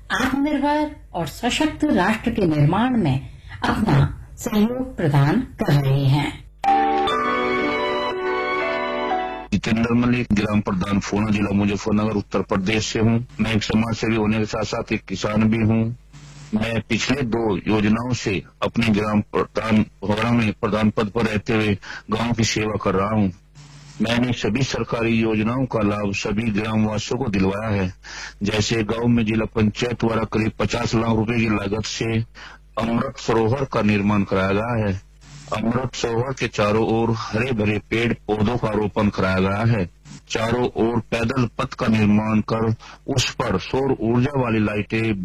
आत्मनिर्भर और सशक्त राष्ट्र के निर्माण में अपना सहयोग प्रदान कर रहे हैं। जितेंद्र मलिक, ग्राम प्रधान फोना, जिला मुजफ्फरनगर, उत्तर प्रदेश से हूँ। मैं एक समाज सेवी होने के साथ साथ एक किसान भी हूँ। मैं पिछले 2 योजनाओं से अपने ग्राम प्रधान फोना में प्रधान पद पर रहते हुए गांव की सेवा कर रहा हूँ। मैंने सभी सरकारी योजनाओं का लाभ सभी ग्रामवासियों को दिलवाया है। जैसे गांव में जिला पंचायत द्वारा करीब 50 लाख रुपए की लागत से अमृत सरोवर का निर्माण कराया गया है। अमृत सरोवर के चारों ओर हरे भरे पेड़ पौधों का रोपण कराया गया है। चारों ओर पैदल पथ का निर्माण कर उस पर सौर ऊर्जा वाली लाइटें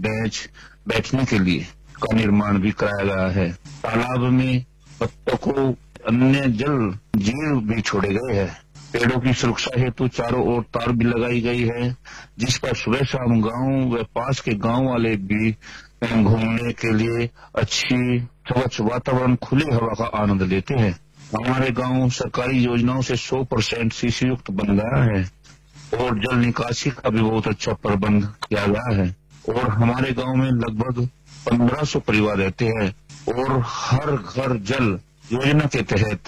बैठने के लिए का निर्माण भी कराया गया है। तालाब में बत्तखों अन्य जल जीव भी छोड़े गए हैं। पेड़ों की सुरक्षा हेतु चारों ओर तार भी लगाई गई है, जिस पर सुबह शाम गांव व पास के गांव वाले भी घूमने के लिए अच्छी स्वच्छ वातावरण, खुली हवा का आनंद लेते हैं। हमारे गांव सरकारी योजनाओं से 100% सीसी युक्त बन गया है और जल निकासी का भी बहुत अच्छा प्रबंध किया गया है। और हमारे गांव में लगभग 1500 परिवार रहते हैं और हर घर जल योजना के तहत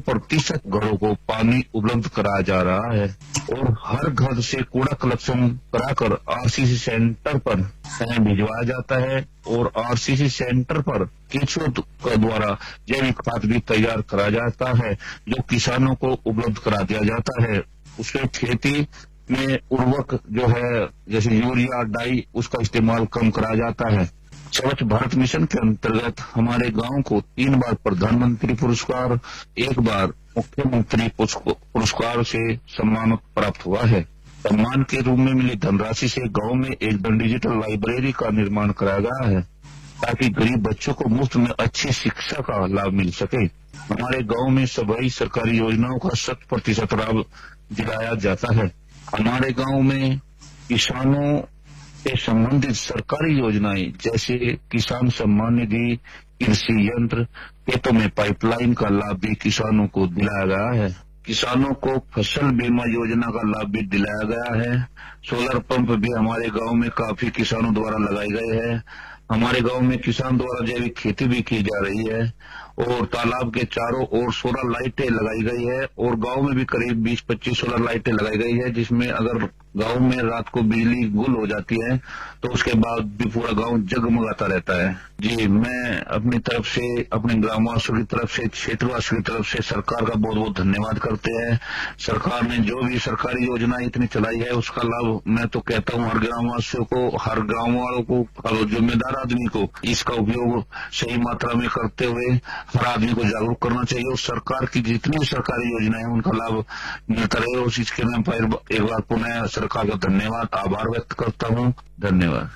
100% घरों को पानी उपलब्ध कराया जा रहा है और हर घर से कूड़ा कलेक्शन कराकर आरसीसी सेंटर पर भिजवाया जाता है और आरसीसी सेंटर पर केंचुओं के द्वारा जैविक खाद भी तैयार कराया जाता है, जो किसानों को उपलब्ध करा दिया जाता है। उसमें खेती में उर्वरक जो है जैसे यूरिया, डाई, उसका इस्तेमाल कम कराया जाता है। स्वच्छ भारत मिशन के अंतर्गत हमारे गांव को 3 बार प्रधानमंत्री पुरस्कार, 1 बार मुख्यमंत्री पुरस्कार से सम्मान प्राप्त हुआ है। सम्मान के रूप में मिली धनराशि से गांव में एक डिजिटल लाइब्रेरी का निर्माण कराया गया है, ताकि गरीब बच्चों को मुफ्त में अच्छी शिक्षा का लाभ मिल सके। हमारे गांव में सभी सरकारी योजनाओं का 100% लाभ दिलाया जाता है। हमारे गांव में किसानों से संबंधित सरकारी योजनाएं जैसे किसान सम्मान निधि, कृषि यंत्र, खेतों में पाइपलाइन का लाभ भी किसानों को दिलाया गया है। किसानों को फसल बीमा योजना का लाभ भी दिलाया गया है। सोलर पंप भी हमारे गांव में काफी किसानों द्वारा लगाए गए हैं। हमारे गांव में किसान द्वारा जैविक खेती भी की जा रही है और तालाब के चारों ओर सोलर लाइटें लगाई गई है और गांव में भी करीब 20-25 सोलर लाइटें लगाई गई है, जिसमें अगर गांव में रात को बिजली गुल हो जाती है तो उसके बाद भी पूरा गांव जगमगाता रहता है। जी, मैं अपनी तरफ से, अपने ग्रामवासियों की तरफ से, क्षेत्रवासियों की तरफ से सरकार का बहुत बहुत धन्यवाद करते हैं। सरकार ने जो भी सरकारी योजना इतनी चलाई है उसका लाभ मैं तो कहता हूँ हर ग्रामवासियों को, हर गाँव वालों को, हर जिम्मेदार आदमी को इसका उपयोग सही मात्रा में करते हुए हर आदमी को जागरूक करना चाहिए और सरकार की जितनी सरकारी योजनाएं हैं उनका लाभ मिलता रहे। और इसके मैं एक बार पुनः सरकार का धन्यवाद, आभार व्यक्त करता हूँ। धन्यवाद।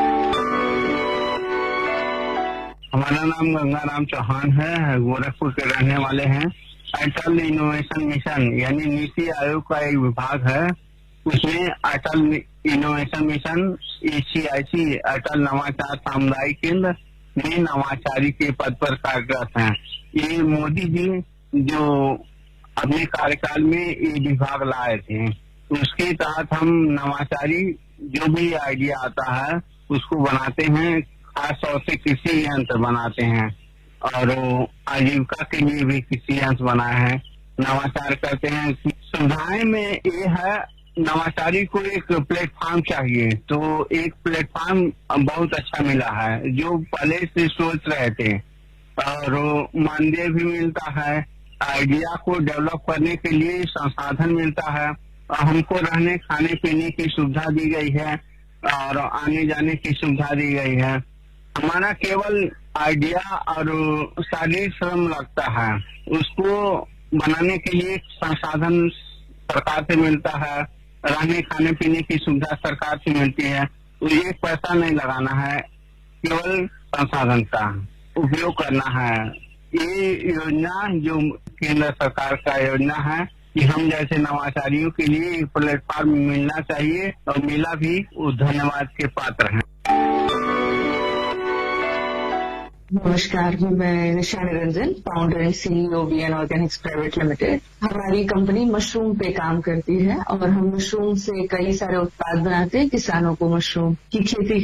हमारा नाम गंगाराम चौहान है, गोरखपुर के रहने वाले हैं। अटल इनोवेशन मिशन यानी नीति आयोग का एक विभाग है, उसमें अटल इनोवेशन मिशन ECIC अटल नवाचार सामुदायिक केंद्र में नवाचारी के पद पर कार्यरत हैं। ये मोदी जी जो अपने कार्यकाल में ये विभाग लाए थे, उसके तहत हम नवाचारी जो भी आइडिया आता है उसको बनाते हैं, खास तौर से कृषि यंत्र बनाते हैं और आजीविका के लिए भी कृषि यंत्र बनाए हैं, नवाचार करते हैं। सुविधाएं में ये है, नवाचारी को एक प्लेटफॉर्म चाहिए, तो एक प्लेटफॉर्म बहुत अच्छा मिला है। जो पहले से सोच रहे थे और मानदेय भी मिलता है, आइडिया को डेवलप करने के लिए संसाधन मिलता है, हमको रहने खाने पीने की सुविधा दी गई है और आने जाने की सुविधा दी गई है। हमारा केवल आइडिया और शारीरिक श्रम लगता है, उसको बनाने के लिए संसाधन सरकार से मिलता है, रहने खाने पीने की सुविधा सरकार से मिलती है, तो एक पैसा नहीं लगाना है, केवल संसाधन का उपयोग करना है। ये योजना जो केंद्र सरकार का योजना है कि हम जैसे नवाचारियों के लिए एक प्लेटफॉर्म मिलना चाहिए और मिला भी, वो धन्यवाद के पात्र हैं। नमस्कार, मैं निशा Niranjan, founder and CEO VN Organics private limited. हमारी कंपनी मशरूम पे काम करती है और हम मशरूम से कई सारे उत्पाद बनाते हैं किसानों को मशरूम की खेती